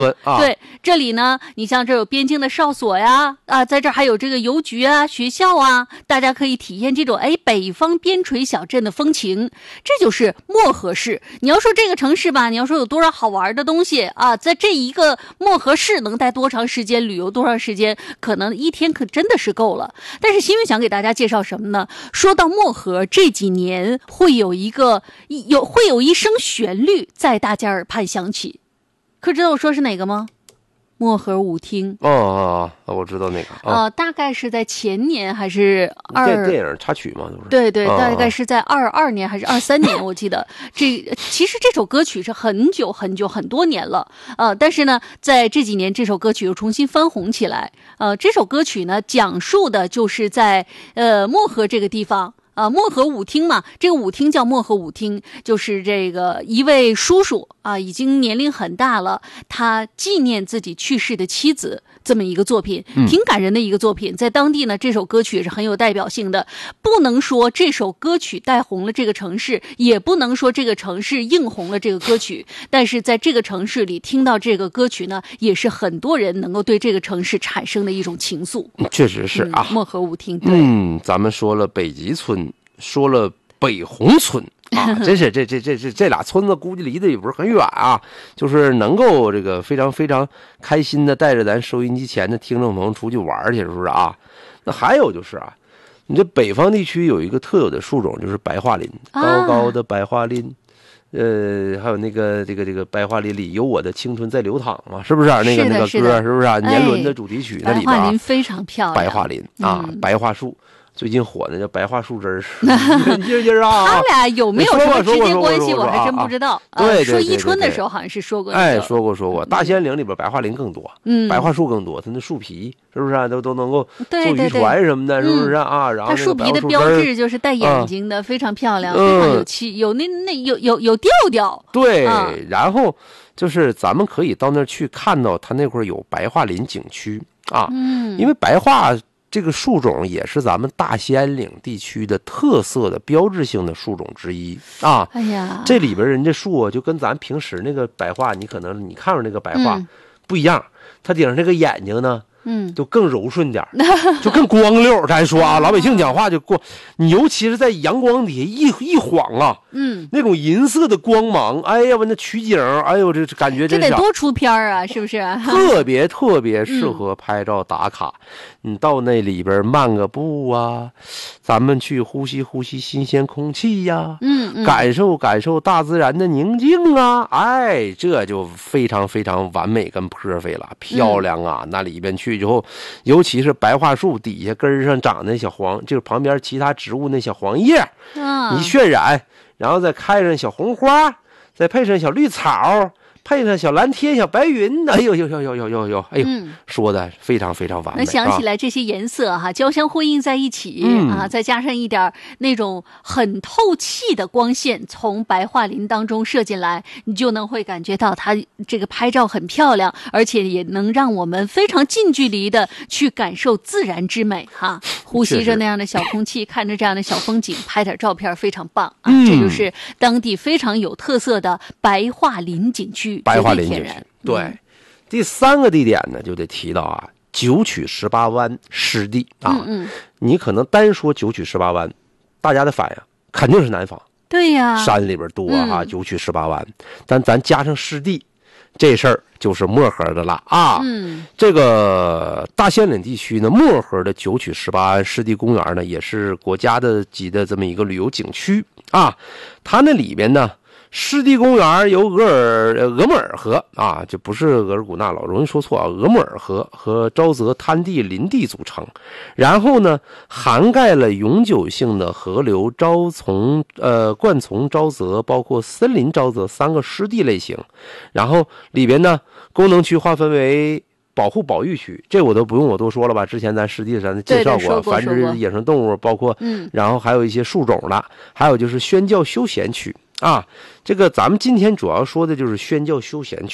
对，这里呢，你像这有边境的哨所呀，在这还有这个邮局啊、学校啊，大家可以体验这种北方边陲小镇的风情。这就是漠河市。你要说这个城市吧，你要说有多少好玩的东西啊，在这一个漠河市能待多长时间，旅游多长时间，可能一天可真的是够了。但是新闻想给大家介绍什么呢？说到漠河，这几年会有一声旋律在大家耳畔响起。可知道我说是哪个吗？漠河舞厅。 我知道那个大概是在前年还是电影插曲嘛， 对，大概是在22年还是23年，我记得。其实这首歌曲是很久很多年了，但是呢，在这几年这首歌曲又重新翻红起来。这首歌曲呢，讲述的就是在漠河这个地方。漠河舞厅嘛，这个舞厅叫漠河舞厅，就是这个一位叔叔已经年龄很大了，他纪念自己去世的妻子，这么一个作品，挺感人的一个作品。在当地呢，这首歌曲也是很有代表性的。不能说这首歌曲带红了这个城市，也不能说这个城市映红了这个歌曲，但是在这个城市里听到这个歌曲呢，也是很多人能够对这个城市产生的一种情愫。 确实是漠河舞厅。对， 咱们说了北极村，说了北红村真是这俩村子估计离得也不是很远啊，就是能够这个非常非常开心的带着咱收音机前的听众朋友出去玩去，是不是啊？那还有就是你这北方地区有一个特有的树种，就是白桦林，高高的白桦林。还有那个这个白桦林里有我的青春在流淌嘛，是不是那个歌，是不是年轮的主题曲？那里边白桦林非常漂亮， 白桦林白桦树。最近火的叫白桦树枝儿，他俩有没有什么直接关系？我还真不知道。 对， 说伊春的时候好像是说过。 说过。大兴安岭里边白桦林更多，白桦树更多，它那树皮是不是都能够做渔船什么的，是不是然后它树皮的标志就是带眼睛的，非常漂亮，非常有气，有调调。 对，然后就是咱们可以到那儿去看到，它那块有白桦林景区因为白桦这个树种也是咱们大兴安岭地区的特色的标志性的树种之一哎呀， 这里边人家树就跟咱平时那个白桦，你看着那个白桦不一样，它顶上这个眼睛呢，就更柔顺点，就更光溜。咱说老百姓讲话就你尤其是在阳光底下一晃那种银色的光芒，哎呀，那取景，哎呦，这感觉这得多出片啊，是不是？ 特别适合拍照打卡。你到那里边漫个步咱们去呼吸新鲜空气呀，感受大自然的宁静这就非常非常完美跟perfect了，漂亮那里边去之后，尤其是白桦树底下根上长的小黄，就是旁边其他植物那小黄叶一渲染，然后再开上小红花，再配上小绿草，配上小蓝天、小白云，哎呦，说的非常非常完美。 能想起来这些颜色交相辉映在一起再加上一点那种很透气的光线从白桦林当中射进来，你就能会感觉到它这个拍照很漂亮，而且也能让我们非常近距离的去感受自然之美呼吸着那样的小空气，看着这样的小风景，拍点照片非常棒这就是当地非常有特色的白桦林景区。 白桦林景区，对。第三个地点呢，就得提到九曲十八湾湿地你可能单说九曲十八湾，大家的反应肯定是南方， 对呀， 山里边多九曲十八湾，但咱加上湿地，这事儿就是漠河的了这个大兴安岭地区呢，漠河的九曲十八湾湿地公园呢，也是国家级的这么一个旅游景区它那里边呢。湿地公园由额木尔河就不是额尔古纳，老容易说错额木尔河和沼泽滩地林地组成，然后呢涵盖了永久性的河流、灌丛沼泽，包括森林沼泽3个湿地类型，然后里边呢功能区划分为保育区，这我都不用我多说了吧，之前咱湿地上介绍过，繁殖野生动物，包括然后还有一些树种的，还有就是宣教休闲区这个咱们今天主要说的就是宣教休闲区。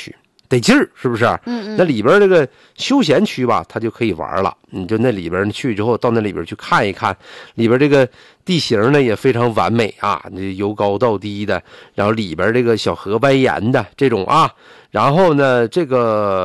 得劲儿，是不是？那里边这个休闲区吧，它就可以玩了。你就那里边去之后，到那里边去看一看，里边这个地形呢也非常完美啊，由高到低的，然后里边这个小河蜿蜒的这种啊，然后呢这个。